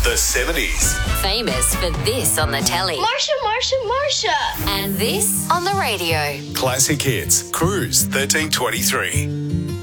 The 70s. Famous for this on the telly. Marsha. And this on the radio. Classic hits. Cruise 1323.